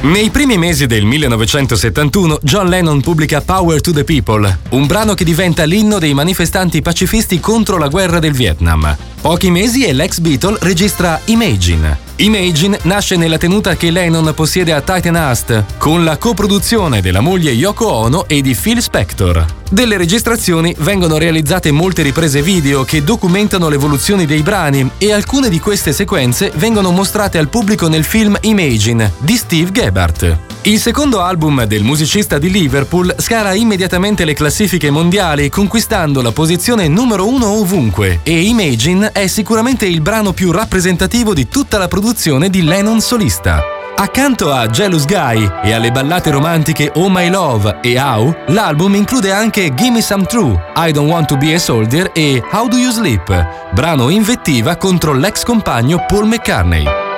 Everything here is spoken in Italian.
Nei primi mesi del 1971, John Lennon pubblica Power to the People, un brano che diventa l'inno dei manifestanti pacifisti contro la guerra del Vietnam. Pochi mesi e l'ex Beatle registra Imagine. Imagine nasce nella tenuta che Lennon possiede a Titan-Ast, con la coproduzione della moglie Yoko Ono e di Phil Spector. Delle registrazioni vengono realizzate molte riprese video che documentano l'evoluzione dei brani e alcune di queste sequenze vengono mostrate al pubblico nel film Imagine di Steve Gebhardt. Il secondo album del musicista di Liverpool scala immediatamente le classifiche mondiali, conquistando la posizione numero 1 ovunque, e Imagine è sicuramente il brano più rappresentativo di tutta la produzione di Lennon solista. Accanto a Jealous Guy e alle ballate romantiche Oh My Love e How, l'album include anche Gimme Some True, I Don't Want to Be a Soldier e How Do You Sleep, brano invettiva contro l'ex compagno Paul McCartney.